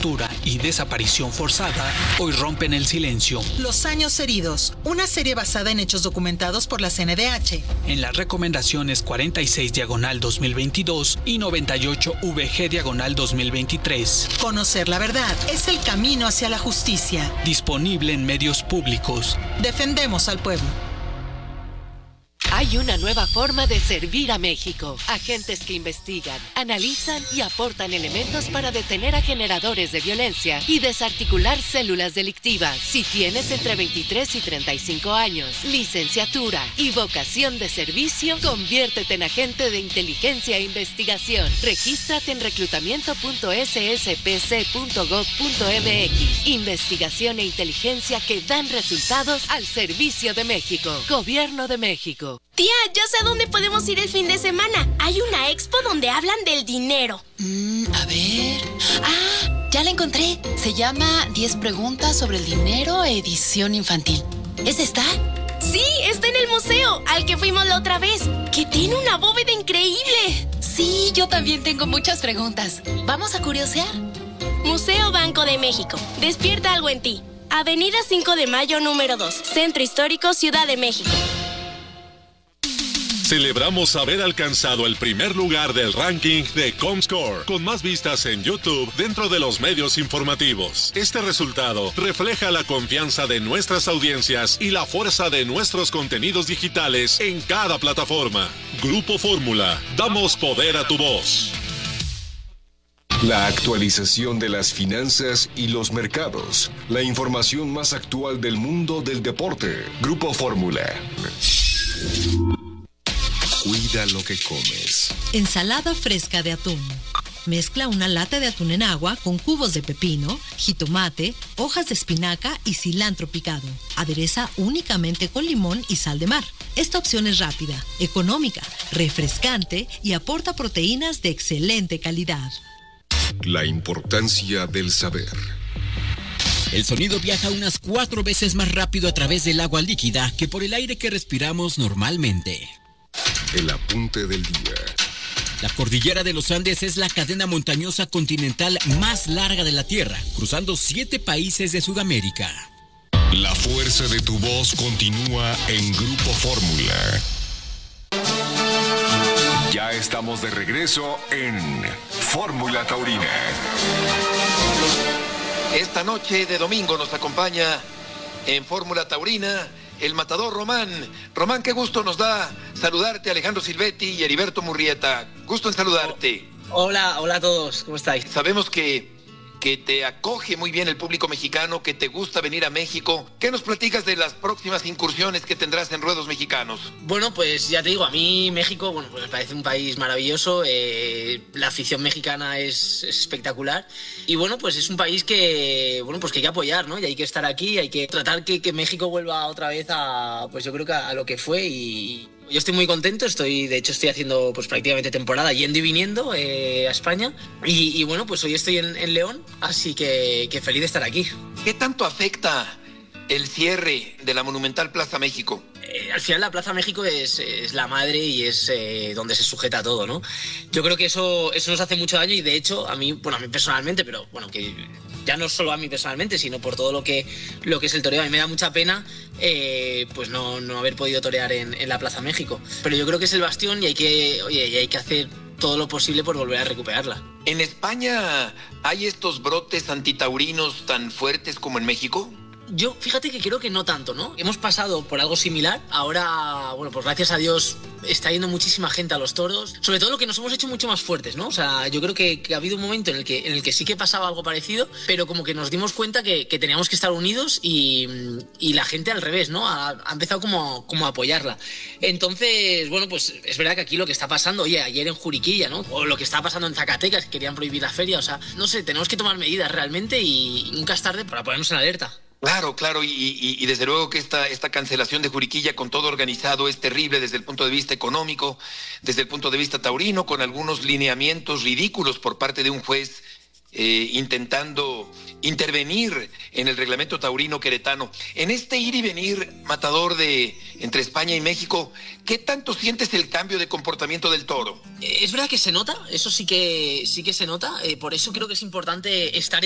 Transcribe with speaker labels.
Speaker 1: tortura y desaparición forzada hoy rompen el silencio.
Speaker 2: Los años heridos, una serie basada en hechos documentados por la CNDH.
Speaker 1: En las recomendaciones 46/2022 y 98/VG/2023.
Speaker 2: Conocer la verdad es el camino hacia la justicia.
Speaker 1: Disponible en medios públicos.
Speaker 2: Defendemos al pueblo.
Speaker 3: Hay una nueva forma de servir a México. Agentes que investigan, analizan y aportan elementos para detener a generadores de violencia y desarticular células delictivas. Si tienes entre 23 y 35 años, licenciatura y vocación de servicio, conviértete en agente de inteligencia e investigación. Regístrate en reclutamiento.sspc.gov.mx. Investigación e inteligencia que dan resultados al servicio de México. Gobierno de México.
Speaker 4: Tía, ya sé a dónde podemos ir el fin de semana. Hay una expo donde hablan del dinero.
Speaker 5: A ver... ¡Ah! Ya la encontré. Se llama 10 preguntas sobre el dinero, edición infantil. ¿Es esta?
Speaker 4: Sí, está en el museo, al que fuimos la otra vez, que tiene una bóveda increíble.
Speaker 5: Sí, yo también tengo muchas preguntas. ¿Vamos a curiosear?
Speaker 4: Museo Banco de México. Despierta algo en ti. Avenida 5 de Mayo, número 2. Centro Histórico, Ciudad de México.
Speaker 6: Celebramos haber alcanzado el primer lugar del ranking de Comscore, con más vistas en YouTube dentro de los medios informativos. Este resultado refleja la confianza de nuestras audiencias y la fuerza de nuestros contenidos digitales en cada plataforma. Grupo Fórmula, damos poder a tu voz.
Speaker 7: La actualización de las finanzas y los mercados. La información más actual del mundo del deporte. Grupo Fórmula. Cuida lo que comes.
Speaker 8: Ensalada fresca de atún. Mezcla una lata de atún en agua con cubos de pepino, jitomate, hojas de espinaca y cilantro picado. Adereza únicamente con limón y sal de mar. Esta opción es rápida, económica, refrescante y aporta proteínas de excelente calidad.
Speaker 7: La importancia del saber.
Speaker 9: El sonido viaja unas 4 veces más rápido a través del agua líquida que por el aire que respiramos normalmente.
Speaker 7: El apunte del día.
Speaker 9: La cordillera de los Andes es la cadena montañosa continental más larga de la Tierra, cruzando 7 países de Sudamérica.
Speaker 7: La fuerza de tu voz continúa en Grupo Fórmula. Ya estamos de regreso en Fórmula Taurina.
Speaker 10: Esta noche de domingo nos acompaña en Fórmula Taurina el matador Román. Román, qué gusto nos da saludarte, Alejandro Silvetti y Heriberto Murrieta. Gusto en saludarte.
Speaker 11: Hola a todos, ¿cómo estáis?
Speaker 10: Sabemos que te acoge muy bien el público mexicano, que te gusta venir a México. ¿Qué nos platicas de las próximas incursiones que tendrás en ruedos mexicanos?
Speaker 11: Bueno, pues ya te digo, a mí México, pues me parece un país maravilloso. La afición mexicana es espectacular. Y bueno, pues es un país que hay que apoyar, ¿no? Y hay que estar aquí, hay que tratar que México vuelva otra vez pues yo creo que a lo que fue. Y yo estoy muy contento, de hecho estoy haciendo pues prácticamente temporada yendo y viniendo a España y bueno, pues hoy estoy en León, así que feliz de estar aquí.
Speaker 10: ¿Qué tanto afecta el cierre de la monumental Plaza México?
Speaker 11: Al final la Plaza México es la madre y es donde se sujeta todo, ¿no? Yo creo que eso nos hace mucho daño y de hecho a mí personalmente, pero bueno, que ya no solo a mí personalmente, sino por todo lo que es el toreo. A mí me da mucha pena pues no haber podido torear en la Plaza México. Pero yo creo que es el bastión y hay que hacer todo lo posible por volver a recuperarla.
Speaker 10: ¿En España hay estos brotes antitaurinos tan fuertes como en México?
Speaker 11: Yo, fíjate que creo que no tanto, ¿no? Hemos pasado por algo similar. Ahora, bueno, pues gracias a Dios está yendo muchísima gente a los toros. Sobre todo lo que nos hemos hecho mucho más fuertes, ¿no? O sea, yo creo que ha habido un momento en el que sí que pasaba algo parecido, pero como que nos dimos cuenta que teníamos que estar unidos y la gente al revés, ¿no? Ha empezado como a apoyarla. Entonces, bueno, pues es verdad que aquí lo que está pasando, ayer en Juriquilla, ¿no? O lo que está pasando en Zacatecas, que querían prohibir la feria, o sea, no sé, tenemos que tomar medidas realmente y nunca es tarde para ponernos en alerta.
Speaker 10: Claro, y desde luego que esta cancelación de Juriquilla con todo organizado es terrible desde el punto de vista económico, desde el punto de vista taurino, con algunos lineamientos ridículos por parte de un juez intentando intervenir en el reglamento taurino queretano. En este ir y venir, matador, entre España y México, ¿qué tanto sientes el cambio de comportamiento del toro?
Speaker 11: Es verdad que se nota, eso sí que se nota, por eso creo que es importante estar